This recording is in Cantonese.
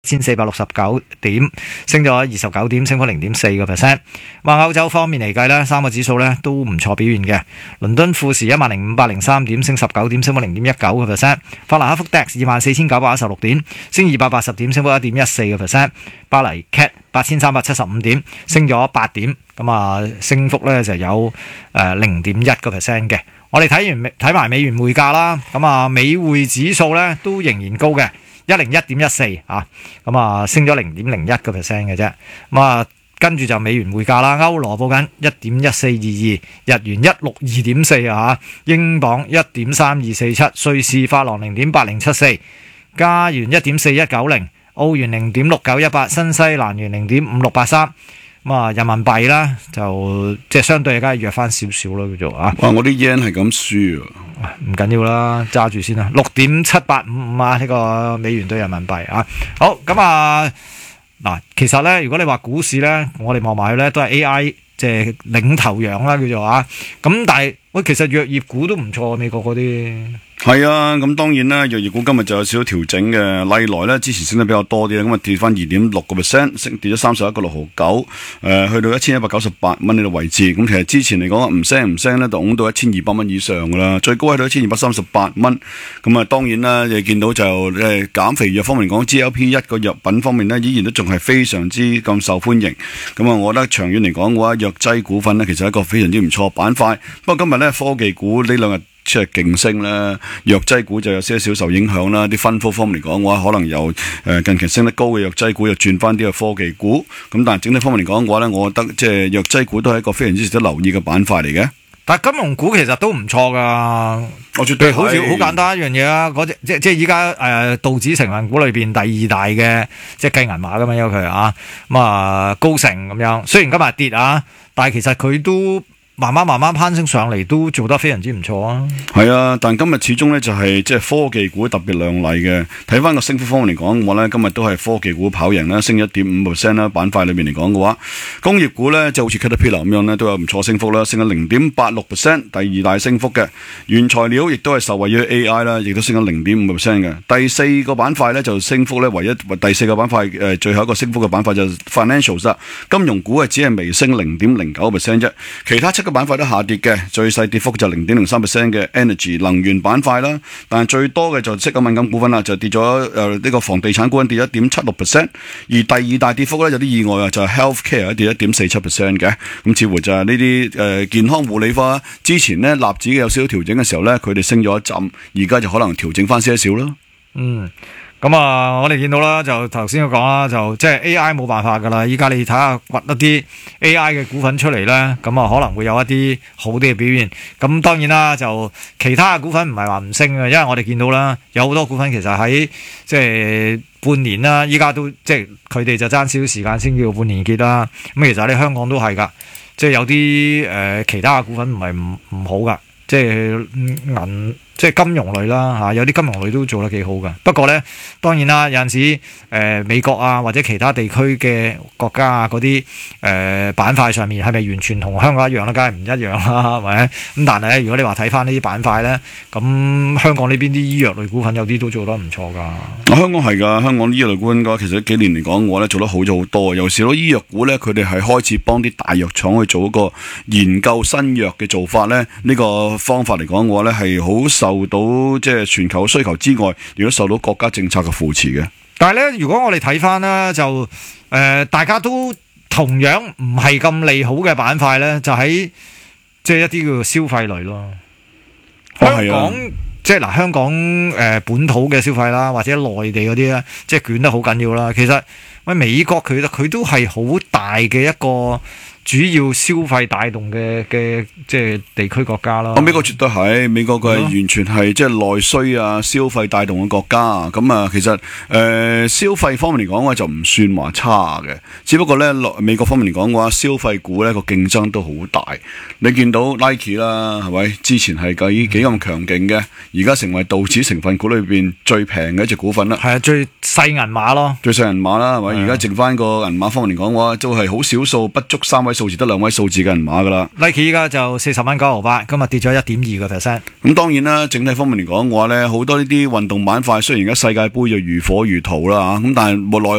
1469點，升咗29點，升幅0.4%。歐洲方面嚟計呢，三個指數呢都唔錯表現嘅。倫敦富時10503點，升19點，升幅0.19%。法蘭克福 DAX 24916點，升280點，升幅1.14%。巴黎 CAC 8375點，升咗8點，升幅呢就有0.1% 嘅。我哋睇埋美元匯價啦，美匯指數呢都仍然高嘅。101.14啊，升咗0.01% 嘅啫。跟住就美元匯價啦，歐羅報緊1.1422，日元162.4啊，英鎊1.3247，瑞士法郎0.8074，加元1.4190，澳元0.6918，新西蘭元0.5683。人民幣啦，就即係相對梗係弱翻少少咯，叫做啊。 哇！我啲 yen 係咁輸啊， 唔緊要啦，揸住先啦。6.7855啊，呢個美元對人民幣啊。好咁嗱，其實咧，如果你話股市咧，我哋望埋去咧都係 AI 即係領頭羊啦，叫做啊。咁但係其實藥業股都唔錯，美國嗰啲。 係啊，咁當然啦，藥業股今日就有少少調整嘅。例來咧，之前升得比較多啲，咁跌翻2.6%，升跌咗31.69，去到1198蚊呢個位置。咁其實之前嚟講唔升咧，就拱到1200蚊以上噶啦，最高喺到1238蚊。咁當然啦，你見到就減肥藥方面嚟講 ，GLP-1 個藥品方面呢，依然都仲係非常之咁受歡迎。咁我覺得長遠嚟講嘅話，藥劑股份呢，其實係一個非常之唔錯嘅板塊。不過今日咧，科技股呢兩日即係勁升啦，藥劑股就有些少受影響啦。啲分科方面嚟講嘅話，可能由近期升得高嘅藥劑股又轉翻啲嘅科技股。咁但係整體方面嚟講嘅話咧，我覺得即係藥劑股都係一個非常之值得留意嘅板塊嚟嘅。 但係金融股其實都唔錯噶， 我絕對好似好簡單一樣嘢啦。嗰隻即係依家道指成分股裏邊第二大嘅，即係計銀碼噶嘛，因為佢高盛咁樣。雖然今日跌啊，但係其實佢都慢慢攀升上嚟，都做得非常之唔錯啊！ 係啊，但今日始終咧就係即係科技股特別亮麗嘅。睇翻個升幅方面嚟講嘅話咧，今日都係科技股跑贏啦，升 1.5% 啦。板塊裏面嚟講嘅話，工業股咧就好似 Caterpillar 咁樣咧，都有唔錯升幅啦，升咗 0.86%，第二大升幅嘅。原材料亦都係受惠於 AI 啦，亦都升咗 0.5% 嘅。第四個板塊咧就升幅咧，第四個板塊最後一個升幅嘅板塊就 Financials 啦。金融股只係微升 0.09% 啫，其他7個板塊都下跌嘅，最細跌幅就 0.03% 嘅 Energy 能源板塊啦，但係最多嘅就息口敏感股份啦，就跌咗呢個房地產股份跌 1.76%， 而第二大跌幅咧有啲意外啊，就係 Healthcare 跌 1.47% 嘅，咁似乎就係呢啲健康護理科之前呢納指有少少調整嘅時候咧，佢哋升咗一陣，而家就可能調整翻些少啦。 咁我哋見到啦，就頭先講啦，就即係 AI 冇辦法噶啦。依家你睇下掘一啲 AI 嘅股份出嚟咧，咁可能會有一啲好啲嘅表現。咁當然啦，就其他嘅股份唔係話唔升嘅，因為我哋見到啦，有好多股份其實喺即係半年啦，依家都即係佢哋就爭少少時間先叫半年結啦。咁其實喺香港都係噶，即係有啲其他嘅股份唔係唔好噶，即係即係金融類啦，有啲金融類都做得幾好噶。不過咧，當然啦，有陣時美國啊或者其他地區嘅國家啊嗰啲板塊上面係咪完全同香港一樣咧？梗係唔一樣啦，係咪？咁但係咧，如果你話睇翻呢啲板塊咧，咁香港呢邊啲醫藥類股份有啲都做得唔錯噶。 香港係㗎，香港醫藥類股份嘅話，其實幾年嚟講我咧做得好咗好多。尤其是攞醫藥股咧，佢哋係開始幫啲大藥廠去做一個研究新藥嘅做法咧。呢個方法嚟講嘅話咧，係好受到即係全球需求之外，亦都受到國家政策嘅扶持嘅。 但係咧，如果我哋睇翻咧，就大家都同樣唔係咁利好嘅板塊咧，就喺即係一啲叫做消費類咯。香港即係嗱，香港本土嘅消費啦，或者內地嗰啲咧，即係捲得好緊要啦。其實美國佢都係好大嘅一個主要消費帶動嘅即係地區國家啦。 美國絕對係，美國佢係完全係即係內需啊，消費帶動嘅國家。咁其實消費方面嚟講嘅話就唔算話差嘅，只不過咧美國方面嚟講嘅話，消費股咧個競爭都好大。你見到 Nike 啦，係咪？之前係幾咁強勁嘅，而家成為道指成分股裏邊最平嘅一隻股份啦。係啊， 最細銀碼咯， 最細銀碼啦，係咪？而家剩翻個銀碼方面嚟講嘅話，都係好少數，不足3位數字，得2位數字嘅銀碼噶啦。 Nike 依家就40蚊9毫8，今日跌咗 1.2%。 咁當然啦，整體方面嚟講嘅話咧，好多呢啲運動板塊雖然而家世界盃就如火如荼啦嚇，咁但係無奈